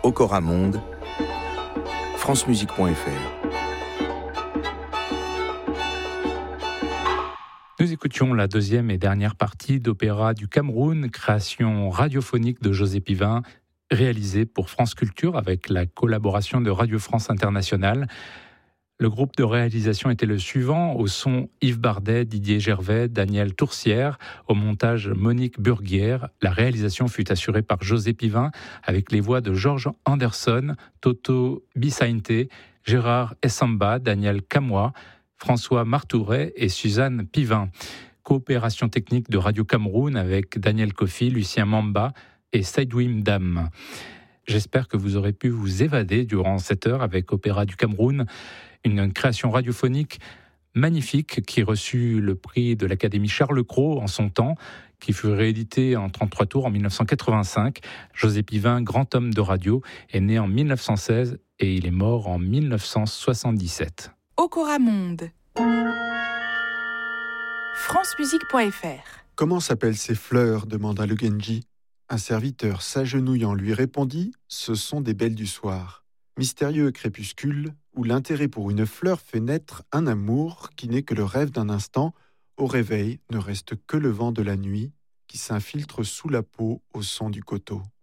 Okora Monde, francemusique.fr. Nous écoutions la deuxième et dernière partie d'Opéra du Cameroun, création radiophonique de José Pivin, réalisée pour France Culture avec la collaboration de Radio France Internationale. Le groupe de réalisation était le suivant: au son Yves Bardet, Didier Gervais, Daniel Toursière, au montage Monique Burguière. La réalisation fut assurée par José Pivin avec les voix de Georges Anderson, Toto Bisainte, Gérard Essamba, Daniel Camois, François Martouret et Suzanne Pivin. Coopération technique de Radio Cameroun avec Daniel Kofi, Lucien Mamba et Saïdouim Dam. J'espère que vous aurez pu vous évader durant cette heure avec Opéra du Cameroun, une création radiophonique magnifique qui reçut le prix de l'Académie Charles Cros en son temps, qui fut réédité en 33 tours en 1985. José Pivin, grand homme de radio, est né en 1916 et il est mort en 1977. Okora Monde. francemusique.fr. Comment s'appellent ces fleurs demanda le Genji. Un serviteur s'agenouillant lui répondit « Ce sont des belles du soir ». Mystérieux crépuscule où l'intérêt pour une fleur fait naître un amour qui n'est que le rêve d'un instant. Au réveil ne reste que le vent de la nuit qui s'infiltre sous la peau au son du coteau.